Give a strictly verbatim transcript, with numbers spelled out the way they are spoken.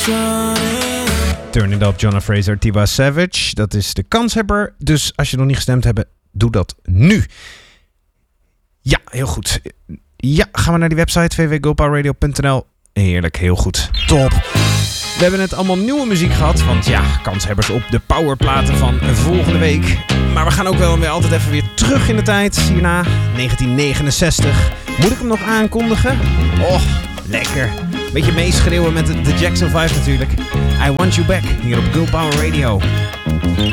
Turn It Up, Jonna Fraser, Tiwa Savage. Dat is de kanshebber. Dus als je nog niet gestemd hebt, doe dat nu. Ja, heel goed. Ja, gaan we naar die website w w w punt go power radio punt n l. Heerlijk, heel goed. Top. We hebben net allemaal nieuwe muziek gehad. Want ja, kanshebbers op de powerplaten van volgende week. Maar we gaan ook wel weer altijd even weer terug in de tijd. Hierna, negentien negenenzestig. Moet ik hem nog aankondigen? Och, lekker. Beetje meeschreeuwen met de, de Jackson vijf natuurlijk. I Want You Back, hier op Go Power Radio.